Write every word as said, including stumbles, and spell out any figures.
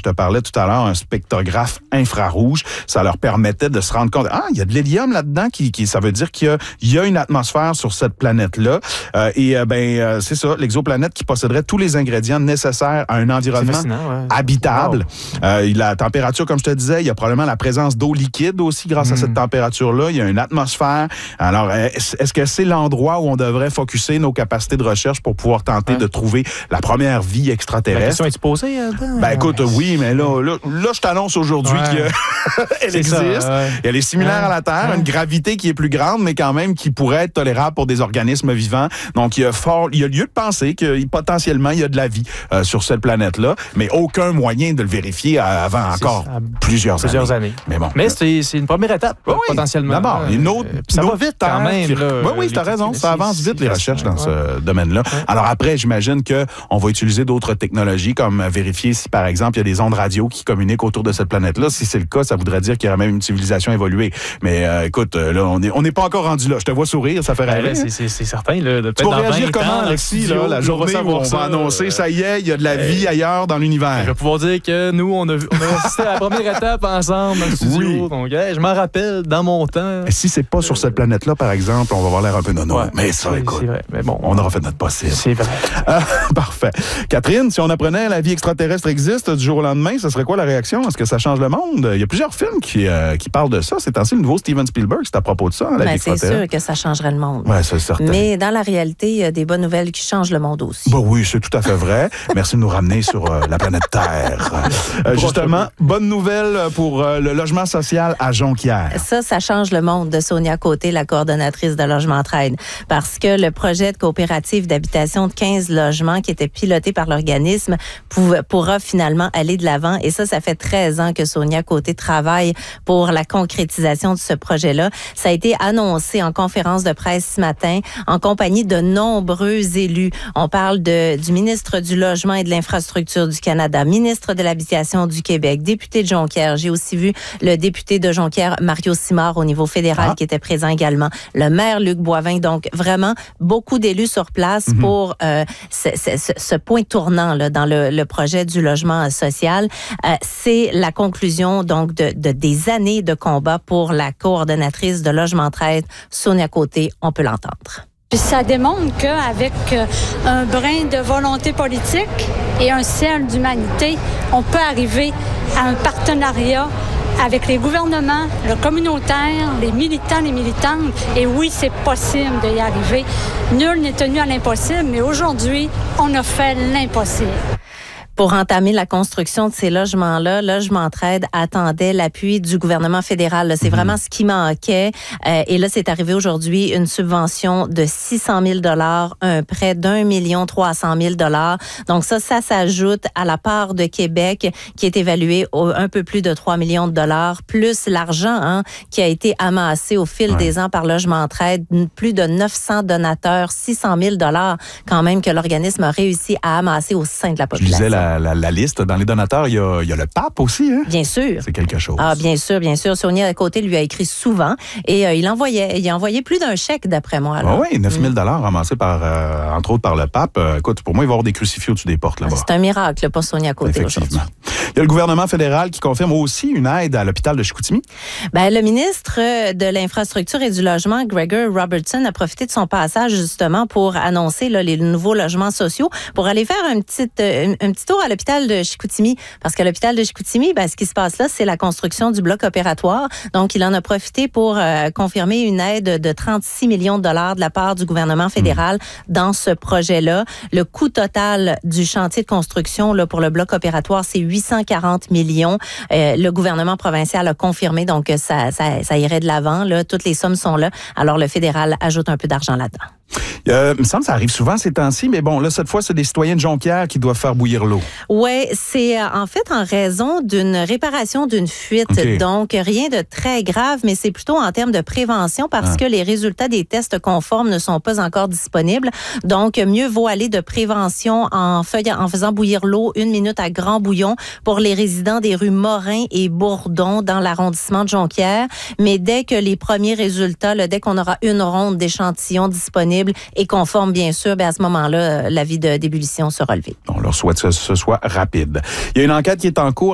te parlais tout à l'heure, un spectrographe infrarouge. Ça leur permettait de se rendre compte, ah, il y a de l'hélium là-dedans, qui, qui, ça veut dire qu'il y a, il y a une atmosphère sur cette planète-là. Euh, et euh, ben, euh, c'est ça, l'exoplanète qui posséderait tous les ingrédients nécessaires à un environnement ouais. habitable. Wow. Euh, la température, comme je te disais, il y a probablement la présence d'eau liquide aussi grâce mmh. à cette température-là. Il y a une atmosphère. Alors, est-ce, est-ce que c'est l'endroit où on devrait focusser nos capacités de recherche pour pouvoir tenter ouais. de trouver la première vie extraterrestre? La question est-tu posée? Euh, ben écoute, oui, mais là, là, là je t'annonce aujourd'hui ouais. qu'elle existe. Ça, ouais. Elle est similaire ouais. à la Terre, ouais. une gravité qui est plus grande, mais quand même qui pourrait être tolérable pour des organismes vivants. Donc, il y a fort, il y a lieu de penser que potentiellement, il y a de la vie euh, sur cette planète-là, mais aucun moyen de le vérifier avant c'est encore ça, plusieurs, plusieurs années. années. Mais bon. Mais c'est, c'est une première étape, oui, potentiellement. D'abord, une autre, euh, ça une va vite quand même. Là, oui, oui, tu as raison. Ça avance vite, les recherches dans ce domaine-là. Alors après, j'imagine qu'on va utiliser d'autres technologies, comme vérifier si, par exemple, il y a des ondes radio qui communiquent autour de cette planète-là. Si c'est le cas, ça voudrait dire qu'il y aurait même une civilisation évoluée. Mais euh, écoute, là, on n'est on est pas encore rendu là. Je te vois sourire, ça fait rêver. Ben c'est, c'est, c'est certain. Là, de tu vas réagir comment, Alexis, là, la journée où on ça, va annoncer, euh, ça y est, il y a de la vie ailleurs dans l'univers? Je vais pouvoir dire que nous, on a, on a assisté à la première étape ensemble dans le studio. Oui. Donc, hey, je m'en rappelle, dans mon temps. Et si c'est pas euh, sur cette planète-là, par exemple, on va avoir l'air un peu nono. Ouais, mais ça, écoute, c'est vrai. Mais bon, on aura fait notre possible. C'est vrai. Ah, parfait. Catherine, si on apprenait la vie extraterrestre existe du jour au lendemain, ça serait quoi la réaction? Est-ce que ça change le monde? Il y a plusieurs films qui, euh, qui parlent de ça. C'est ainsi le nouveau Steven Spielberg, c'est à propos de ça, la ben, vie extraterrestre. C'est sûr que ça changerait le monde. Ouais, c'est certain. Mais dans la réalité, il y a des bonnes nouvelles qui changent le monde aussi. Bah oui, c'est tout à fait vrai. Merci de nous ramener sur euh, la planète Terre. Euh, justement, bonne nouvelle pour euh, le logement social à Jonquière. Ça, ça change le monde de Sonia Côté, la coordonnatrice de Logement Entraide. Parce que le projet de coopérative d'habitation de quinze logements qui était piloté par l'organisme pour, pourra finalement aller de l'avant. Et ça, ça fait treize ans que Sonia Côté travaille pour la concrétisation de ce projet-là. Ça a été annoncé en conférence de presse ce matin en compagnie de nombreux élus. On parle de, du ministre du Logement et de l'Infrastructure du Canada, ministre de l'Habitation du Québec, député de Jonquière. J'ai aussi vu le député de Jonquière, Mario Simard, au niveau fédéral, ah. qui était présent également. Le maire Luc Boivin. Donc, vraiment, beaucoup d'élus sur place mm-hmm. pour euh, ce, ce, ce point tournant là, dans le, le projet du logement social. Euh, c'est la conclusion donc de, de des années de combat pour la coordonnatrice de Logement Entraide, Sonia Côté. On peut l'entendre. Puis ça démontre qu'avec un brin de volonté politique et un ciel d'humanité, on peut arriver à un partenariat avec les gouvernements, le communautaire, les militants, les militantes. Et oui, c'est possible d'y arriver. Nul n'est tenu à l'impossible, mais aujourd'hui, on a fait l'impossible. Pour entamer la construction de ces logements-là, Logement Entraide attendait l'appui du gouvernement fédéral. Là, c'est mmh. vraiment ce qui manquait. Euh, et là, c'est arrivé aujourd'hui une subvention de six cent mille dollars, un prêt d'un million trois cent mille dollars. Donc ça, ça s'ajoute à la part de Québec qui est évaluée au un peu plus de trois millions de dollars, plus l'argent hein, qui a été amassé au fil ouais. des ans par Logement Entraide, plus de neuf cents donateurs, six cent mille dollars quand même que l'organisme a réussi à amasser au sein de la population. La, la, la liste. Dans les donateurs, il y a, il y a le pape aussi. Hein? Bien sûr. C'est quelque chose. Ah, bien sûr, bien sûr. Sonia Côté lui a écrit souvent et euh, il envoyait, il a envoyé plus d'un chèque, d'après moi. Ah oui, neuf mille dollars mm. ramassés par, euh, entre autres par le pape. Euh, écoute, pour moi, il va y avoir des crucifix au-dessus des portes là-bas. C'est un miracle, pas Sonia Côté aujourd'hui. Il y a le gouvernement fédéral qui confirme aussi une aide à l'hôpital de Chicoutimi. Ben, le ministre de l'Infrastructure et du Logement, Gregor Robertson, a profité de son passage justement pour annoncer là, les nouveaux logements sociaux, pour aller faire un petit, un, un petit tour à l'hôpital de Chicoutimi. Parce qu'à l'hôpital de Chicoutimi, ben, ce qui se passe là, c'est la construction du bloc opératoire. Donc, il en a profité pour euh, confirmer une aide de trente-six millions de dollars de la part du gouvernement fédéral mmh. dans ce projet-là. Le coût total du chantier de construction là, pour le bloc opératoire, c'est huit cent quarante millions. Euh, le gouvernement provincial a confirmé donc que ça, ça, ça irait de l'avant. Là. Toutes les sommes sont là. Alors, le fédéral ajoute un peu d'argent là-dedans. Euh, il me semble que ça arrive souvent ces temps-ci, mais bon, là, cette fois, c'est des citoyens de Jonquière qui doivent faire bouillir l'eau. Oui, c'est euh, en fait en raison d'une réparation d'une fuite. Okay. Donc, rien de très grave, mais c'est plutôt en termes de prévention parce ah. que les résultats des tests conformes ne sont pas encore disponibles. Donc, mieux vaut aller de prévention en, feuillant, en faisant bouillir l'eau une minute à grand bouillon pour les résidents des rues Morin et Bourdon dans l'arrondissement de Jonquière. Mais dès que les premiers résultats, là, dès qu'on aura une ronde d'échantillons disponibles et conforme, bien sûr, bien à ce moment-là, l'avis de d'ébullition sera relevé. On leur souhaite que ce soit rapide. Il y a une enquête qui est en cours